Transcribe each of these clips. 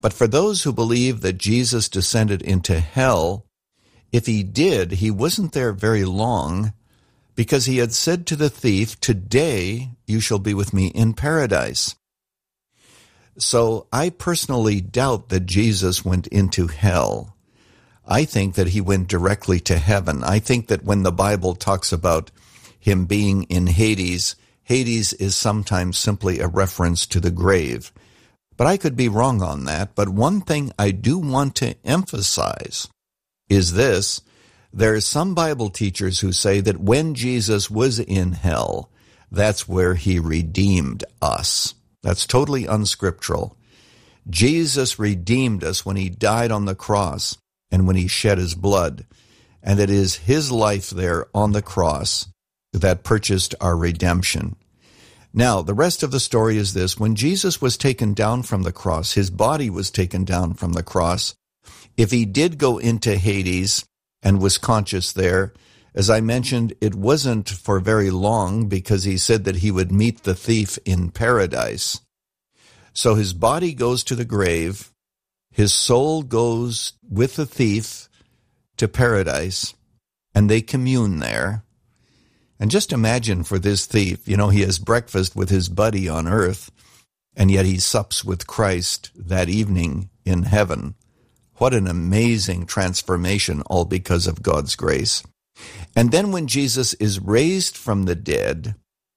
But for those who believe that Jesus descended into hell, if he did, he wasn't there very long, because he had said to the thief, "Today you shall be with me in paradise." So I personally doubt that Jesus went into hell. I think that he went directly to heaven. I think that when the Bible talks about him being in Hades, Hades is sometimes simply a reference to the grave. But I could be wrong on that. But one thing I do want to emphasize is this. There are some Bible teachers who say that when Jesus was in hell, that's where he redeemed us. That's totally unscriptural. Jesus redeemed us when he died on the cross and when he shed his blood. And it is his life there on the cross that purchased our redemption. Now, the rest of the story is this. When Jesus was taken down from the cross, his body was taken down from the cross. If he did go into Hades and was conscious there, as I mentioned, it wasn't for very long because he said that he would meet the thief in paradise. So his body goes to the grave. His soul goes with the thief to paradise, and they commune there. And just imagine for this thief, he has breakfast with his buddy on earth, and yet he sups with Christ that evening in heaven. What an amazing transformation, all because of God's grace. And then when Jesus is raised from the dead,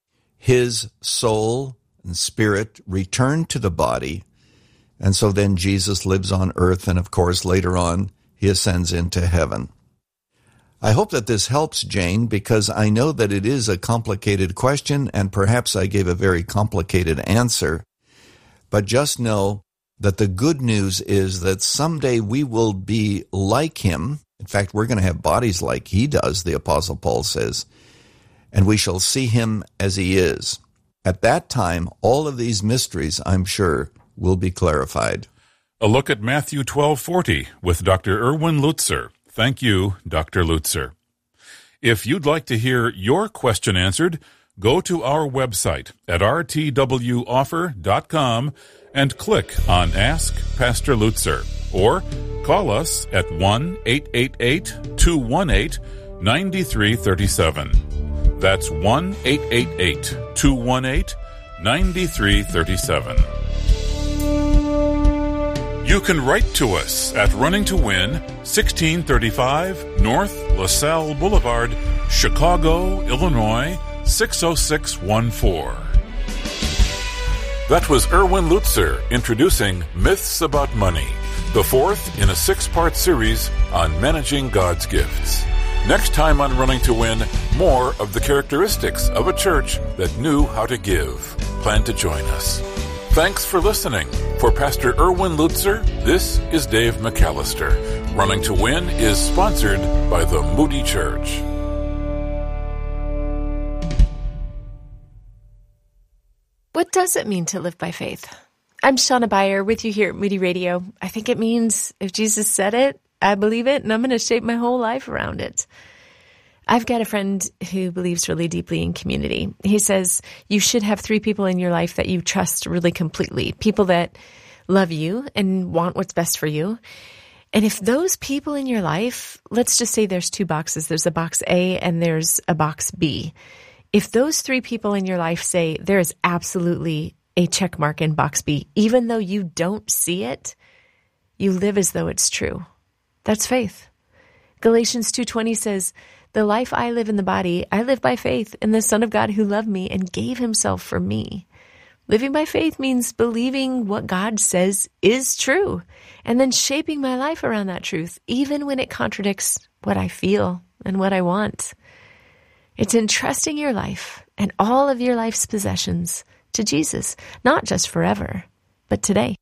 his soul and spirit return to the body. And so then Jesus lives on earth, and of course later on he ascends into heaven. I hope that this helps, Jane, because I know that it is a complicated question, and perhaps I gave a very complicated answer. But just know that the good news is that someday we will be like him. In fact, we're going to have bodies like he does, the Apostle Paul says, and we shall see him as he is. At that time, all of these mysteries, I'm sure, will be clarified. A look at Matthew 12:40 with Dr. Erwin Lutzer. Thank you, Dr. Lutzer. If you'd like to hear your question answered, go to our website at rtwoffer.com and click on Ask Pastor Lutzer, or call us at 1-888-218-9337. That's 1-888-218-9337. You can write to us at Running to Win, 1635 North LaSalle Boulevard, Chicago, Illinois, 60614. That was Erwin Lutzer introducing Myths About Money, the fourth in a 6-part series on managing God's gifts. Next time on Running to Win, more of the characteristics of a church that knew how to give. Plan to join us. Thanks for listening. For Pastor Erwin Lutzer, this is Dave McAllister. Running to Win is sponsored by the Moody Church. What does it mean to live by faith? I'm Shauna Beyer with you here at Moody Radio. I think it means if Jesus said it, I believe it, and I'm going to shape my whole life around it. I've got a friend who believes really deeply in community. He says you should have 3 people in your life that you trust really completely, people that love you and want what's best for you. And if those people in your life, let's just say there's 2 boxes. There's a box A and there's a box B. If those 3 people in your life say there is absolutely a check mark in box B, even though you don't see it, you live as though it's true. That's faith. Galatians 2:20 says, "The life I live in the body, I live by faith in the Son of God who loved me and gave himself for me." Living by faith means believing what God says is true and then shaping my life around that truth, even when it contradicts what I feel and what I want. It's entrusting your life and all of your life's possessions to Jesus, not just forever, but today.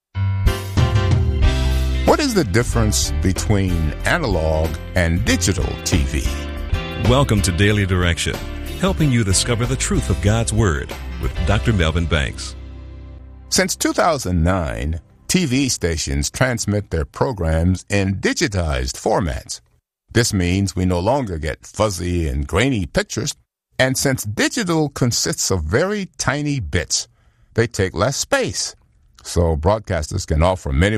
What is the difference between analog and digital TV? Welcome to Daily Direction, helping you discover the truth of God's Word with Dr. Melvin Banks. Since 2009, TV stations transmit their programs in digitized formats. This means we no longer get fuzzy and grainy pictures, and since digital consists of very tiny bits, they take less space. So broadcasters can offer many